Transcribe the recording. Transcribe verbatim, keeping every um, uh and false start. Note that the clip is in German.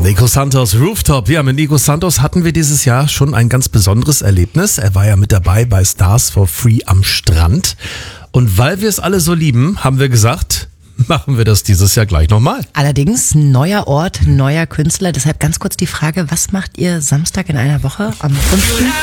Nico Santos, Rooftop. Ja, mit Nico Santos hatten wir dieses Jahr schon ein ganz besonderes Erlebnis. Er war ja mit dabei bei Stars for Free am Strand. Und weil wir es alle so lieben, haben wir gesagt, machen wir das dieses Jahr gleich nochmal. Allerdings neuer Ort, neuer Künstler. Deshalb ganz kurz die Frage, was macht ihr Samstag in einer Woche am fünften